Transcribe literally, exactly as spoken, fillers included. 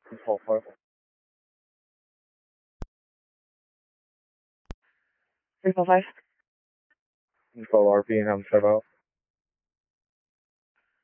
Control four. three four five. Control R P and have them step out.